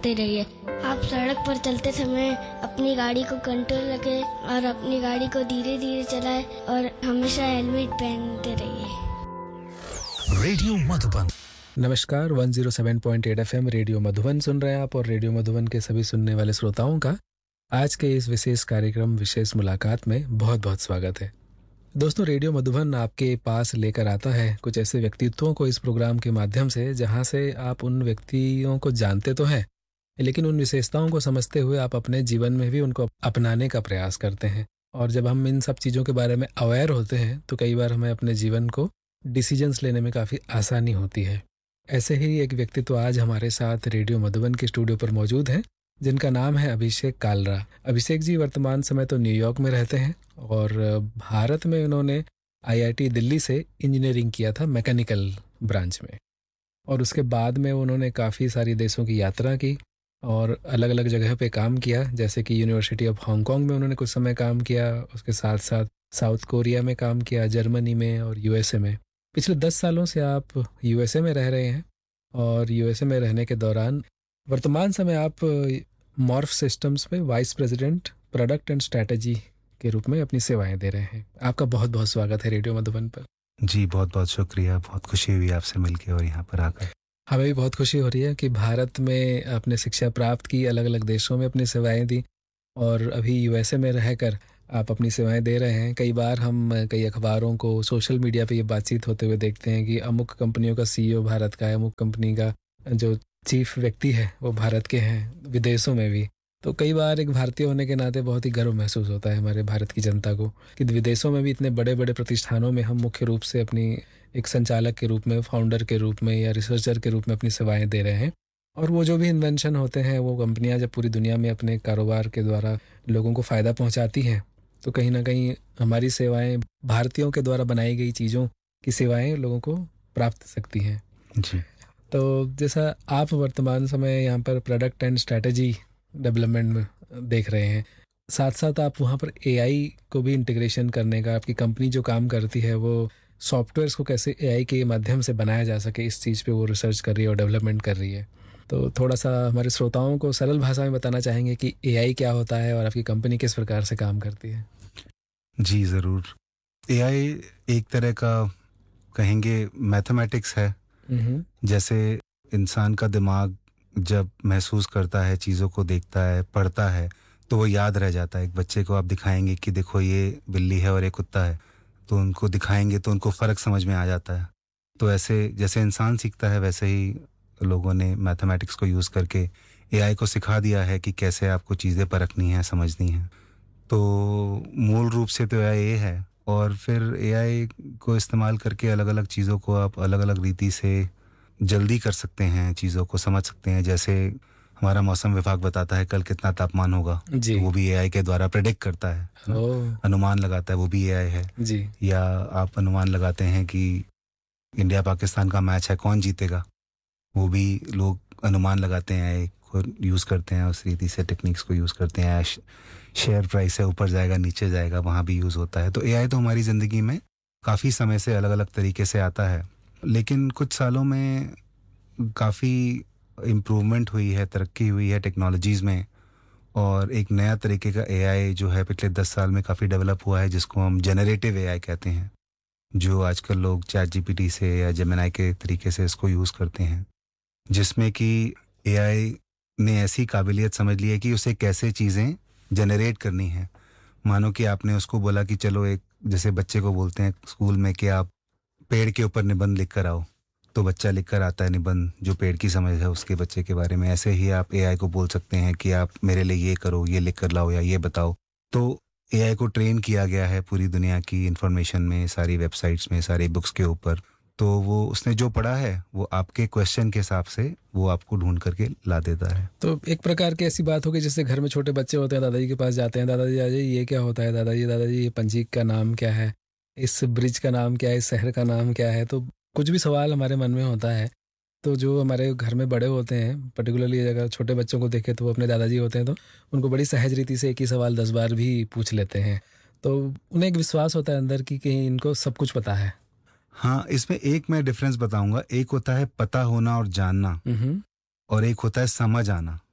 करते रहिए। आप सड़क पर चलते समय अपनी गाड़ी को कंट्रोल रखें और अपनी गाड़ी को धीरे धीरे चलाएं और हमेशा हेलमेट पहनते रहिए। रेडियो मधुबन। नमस्कार, 107.8 FM रेडियो मधुबन सुन रहे हैं आप और रेडियो मधुबन के सभी सुनने वाले श्रोताओं का आज के इस विशेष कार्यक्रम विशेष मुलाकात में बहुत बहुत स्वागत है। दोस्तों, रेडियो मधुबन आपके पास लेकर आता है कुछ ऐसे व्यक्तित्वों को इस प्रोग्राम के माध्यम से जहां से आप उन व्यक्तियों को जानते तो हैं, लेकिन उन विशेषताओं को समझते हुए आप अपने जीवन में भी उनको अपनाने का प्रयास करते हैं। और जब हम इन सब चीज़ों के बारे में अवेयर होते हैं तो कई बार हमें अपने जीवन को डिसीजंस लेने में काफ़ी आसानी होती है। ऐसे ही एक व्यक्तित्व आज हमारे साथ रेडियो मधुबन के स्टूडियो पर मौजूद हैं, जिनका नाम है अभिषेक कालरा। अभिषेक जी वर्तमान समय तो न्यूयॉर्क में रहते हैं और भारत में उन्होंने IIT दिल्ली से इंजीनियरिंग किया था मैकेनिकल ब्रांच में, और उसके बाद में उन्होंने काफ़ी सारी देशों की यात्रा की और अलग अलग जगह पे काम किया, जैसे कि यूनिवर्सिटी ऑफ हांगकांग में उन्होंने कुछ समय काम किया, उसके साथ साथ साउथ कोरिया में काम किया, जर्मनी में और USA में। पिछले 10 सालों से आप USA में रह रहे हैं और USA में रहने के दौरान वर्तमान समय आप मॉर्फ सिस्टम्स में vice president product and strategy के रूप में अपनी सेवाएं दे रहे हैं। आपका बहुत बहुत स्वागत है रेडियो मधुबन पर। जी बहुत बहुत शुक्रिया, बहुत खुशी हुई आपसे मिलके और यहाँ पर आकर। हमें भी बहुत खुशी हो रही है कि भारत में आपने शिक्षा प्राप्त की, अलग अलग देशों में अपनी सेवाएं दी और अभी USA में रहकर आप अपनी सेवाएं दे रहे हैं। कई बार हम कई अखबारों को, सोशल मीडिया पे ये बातचीत होते हुए देखते हैं कि अमुक कंपनियों का CEO भारत का है, अमुक कंपनी का जो चीफ व्यक्ति है वो भारत के हैं, विदेशों में भी। तो कई बार एक भारतीय होने के नाते बहुत ही गर्व महसूस होता है हमारे भारत की जनता को कि विदेशों में भी इतने बड़े बड़े प्रतिष्ठानों में हम मुख्य रूप से अपनी एक संचालक के रूप में, फाउंडर के रूप में या रिसर्चर के रूप में अपनी सेवाएं दे रहे हैं। और वो जो भी इन्वेंशन होते हैं, वो कंपनियां जब पूरी दुनिया में अपने कारोबार के द्वारा लोगों को फ़ायदा पहुंचाती हैं तो कहीं ना कहीं हमारी सेवाएं, भारतीयों के द्वारा बनाई गई चीज़ों की सेवाएं लोगों को प्राप्त हो सकती हैं। जी। तो जैसा आप वर्तमान समय यहाँ पर प्रोडक्ट एंड स्ट्रैटेजी डेवलपमेंट में देख रहे हैं, साथ साथ आप वहाँ पर AI को भी इंटीग्रेशन करने का, आपकी कंपनी जो काम करती है वो सॉफ्टवेयर्स को कैसे AI के माध्यम से बनाया जा सके, इस चीज़ पे वो रिसर्च कर रही है और डेवलपमेंट कर रही है। तो थोड़ा सा हमारे श्रोताओं को सरल भाषा में बताना चाहेंगे कि AI क्या होता है और आपकी कंपनी किस प्रकार से काम करती है। जी ज़रूर। AI एक तरह का कहेंगे मैथमेटिक्स है। जैसे इंसान का दिमाग जब महसूस करता है, चीज़ों को देखता है, पढ़ता है, तो वो याद रह जाता है। एक बच्चे को आप दिखाएंगे कि देखो ये बिल्ली है और ये कुत्ता है, तो उनको दिखाएंगे तो उनको फ़र्क समझ में आ जाता है। तो ऐसे जैसे इंसान सीखता है वैसे ही लोगों ने मैथमेटिक्स को यूज़ करके AI को सिखा दिया है कि कैसे आपको चीज़ें परखनी हैं, समझनी हैं। तो मूल रूप से तो AI ये है, और फिर AI को इस्तेमाल करके अलग अलग चीज़ों को आप अलग अलग रीति से जल्दी कर सकते हैं, चीज़ों को समझ सकते हैं। जैसे हमारा मौसम विभाग बताता है कल कितना तापमान होगा, तो वो भी AI के द्वारा प्रेडिक्ट करता है, अनुमान लगाता है, वो भी AI है जी। या आप अनुमान लगाते हैं कि इंडिया पाकिस्तान का मैच है, कौन जीतेगा, वो भी लोग अनुमान लगाते हैं, AI को यूज़ करते हैं, उस रीति से टेक्निक्स को यूज़ करते हैं। शेयर प्राइस है, ऊपर जाएगा नीचे जाएगा, वहाँ भी यूज़ होता है। तो AI तो हमारी ज़िंदगी में काफ़ी समय से अलग अलग तरीके से आता है, लेकिन कुछ सालों में काफ़ी इम्प्रूवमेंट हुई है, तरक्की हुई है टेक्नोलॉजीज़ में, और एक नया तरीके का AI जो है पिछले 10 साल में काफ़ी डेवलप हुआ है, जिसको हम जेनरेटिव AI कहते हैं, जो आजकल लोग ChatGPT से या जेमिनी के तरीके से इसको यूज़ करते हैं, जिसमें कि AI ने ऐसी काबिलियत समझ ली है कि उसे कैसे चीज़ें जनरेट करनी है। मानो कि आपने उसको बोला कि चलो, एक जैसे बच्चे को बोलते हैं स्कूल में कि आप पेड़ के ऊपर निबंध लिख कर आओ, तो बच्चा लिख कर आता है निबंध जो पेड़ की समझ है उसके बच्चे के बारे में। ऐसे ही आप AI को बोल सकते हैं कि आप मेरे लिए ये करो, ये लिख कर लाओ या ये बताओ। तो AI को ट्रेन किया गया है पूरी दुनिया की इंफॉर्मेशन में, सारी वेबसाइट्स में, सारी बुक्स के ऊपर। तो वो उसने जो पढ़ा है वो आपके क्वेश्चन के हिसाब से वो आपको ढूंढ करके ला देता है। तो एक प्रकार की ऐसी बात होगी जैसे घर में छोटे बच्चे होते हैं, दादाजी के पास जाते हैं, दादाजी ये क्या होता है, दादाजी ये पंजीक का नाम क्या है, इस ब्रिज का नाम क्या है, इस शहर का नाम क्या है। तो कुछ भी सवाल हमारे मन में होता है, तो जो हमारे घर में बड़े होते हैं, पर्टिकुलरली अगर छोटे बच्चों को देखें तो वो अपने दादाजी होते हैं, तो उनको बड़ी सहज रीति से एक ही सवाल 10 बार भी पूछ लेते हैं। तो उन्हें एक विश्वास होता है अंदर कि कहीं इनको सब कुछ पता है। हाँ, इसमें एक मैं डिफरेंस बताऊंगा। एक होता है पता होना और जानना, और एक होता है समझ आना।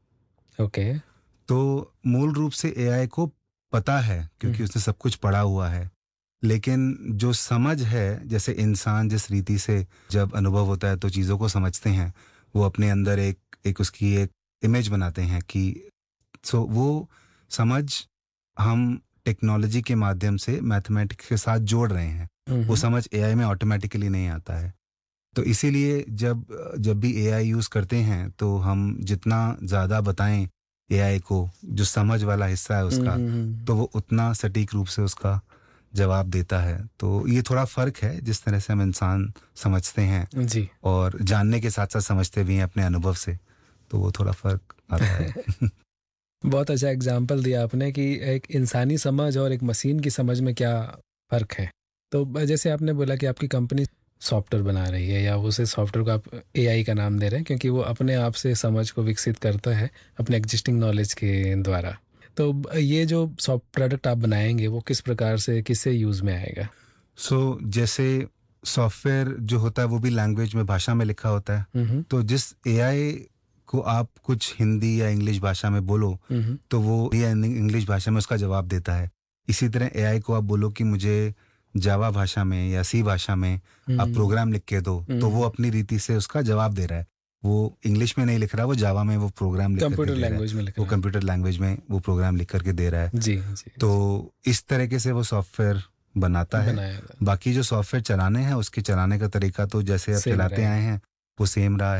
ओके। तो मूल रूप से एआई को पता है क्योंकि उसने सब कुछ पढ़ा हुआ है, लेकिन जो समझ है, जैसे इंसान जिस रीति से जब अनुभव होता है तो चीज़ों को समझते हैं, वो अपने अंदर एक उसकी एक इमेज बनाते हैं कि वो समझ हम टेक्नोलॉजी के माध्यम से मैथमेटिक्स के साथ जोड़ रहे हैं। वो समझ एआई में ऑटोमेटिकली नहीं आता है। तो इसीलिए जब भी एआई यूज़ करते हैं तो हम जितना ज़्यादा बताएं एआई को, जो समझ वाला हिस्सा है उसका, तो वो उतना सटीक रूप से उसका जवाब देता है। तो ये थोड़ा फ़र्क है जिस तरह से हम इंसान समझते हैं जी, और जानने के साथ साथ समझते भी हैं अपने अनुभव से, तो वो थोड़ा फ़र्क आता है। बहुत अच्छा एग्जाम्पल दिया आपने कि एक इंसानी समझ और एक मशीन की समझ में क्या फ़र्क है। तो जैसे आपने बोला कि आपकी कंपनी सॉफ्टवेयर बना रही है, या उसे सॉफ्टवेयर को आप एआई का नाम दे रहे हैं क्योंकि वो अपने आप से समझ को विकसित करता है अपने एग्जिस्टिंग नॉलेज के द्वारा। तो ये जो सॉफ्ट प्रोडक्ट आप बनाएंगे वो किस प्रकार से, किससे यूज़ में आएगा? जैसे सॉफ्टवेयर जो होता है वो भी लैंग्वेज में, भाषा में लिखा होता है। तो जिस एआई को आप कुछ हिंदी या इंग्लिश भाषा में बोलो तो वो या इंग्लिश भाषा में उसका जवाब देता है। इसी तरह एआई को आप बोलो कि मुझे जावा भाषा में या सी भाषा में आप प्रोग्राम लिख के दो, तो वो अपनी रीति से उसका जवाब दे रहा है। वो इंग्लिश में नहीं लिख रहा, वो जावा में वो प्रोग्राम लिख करके दे रहा है, वो कंप्यूटर लैंग्वेज में वो प्रोग्राम लिख करके दे रहा है। जी, जी। तो इस तरीके से वो सॉफ्टवेयर बनाता है। बाकी जो सॉफ्टवेयर चलाने हैं उसके चलाने का तरीका तो जैसे आप चलाते आए हैं वो सेम रहा है।